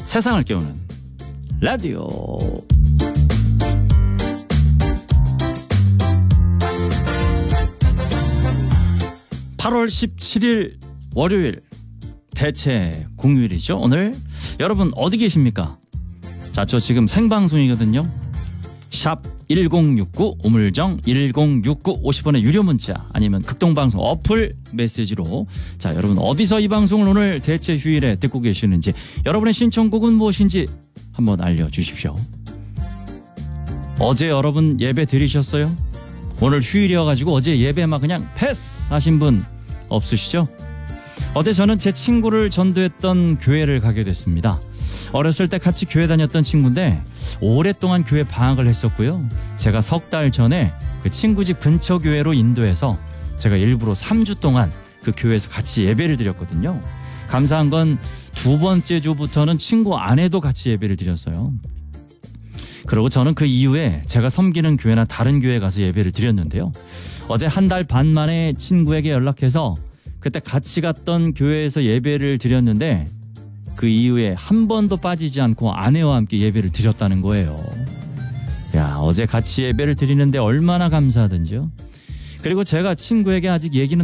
세상을 깨우는 라디오. 8월 17일 월요일, 대체 공휴일이죠. 오늘 여러분 어디 계십니까? 자, 저 지금 생방송이거든요. 샵 1069 우물정 1069 50원의 유료 문자 아니면 극동방송 어플 메시지로, 자, 여러분 어디서 이 방송을 오늘 대체 휴일에 듣고 계시는지, 여러분의 신청곡은 무엇인지 한번 알려주십시오. 어제 여러분 예배 드리셨어요? 오늘 휴일이어가지고 어제 예배 막 그냥 패스 하신 분 없으시죠? 어제 저는 제 친구를 전도했던 교회를 가게 됐습니다. 어렸을 때 같이 교회 다녔던 친구인데 오랫동안 교회 방학을 했었고요. 제가 석 달 전에 그 친구 집 근처 교회로 인도해서 제가 일부러 3주 동안 그 교회에서 같이 예배를 드렸거든요. 감사한 건 두 번째 주부터는 친구 아내도 같이 예배를 드렸어요. 그리고 저는 그 이후에 제가 섬기는 교회나 다른 교회에 가서 예배를 드렸는데요. 어제 한 달 반 만에 친구에게 연락해서 그때 같이 갔던 교회에서 예배를 드렸는데 그 이후에 한 번도 빠지지 않고 아내와 함께 예배를 드렸다는 거예요. 야, 어제 같이 예배를 드리는데 얼마나 감사하던지요. 그리고 제가 친구에게 아직 얘기는